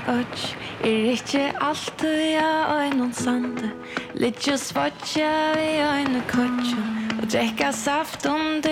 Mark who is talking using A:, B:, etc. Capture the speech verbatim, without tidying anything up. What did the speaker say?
A: och är inte alltid jag är någon sande. Lite svårt jag är en coach och dricka saft om det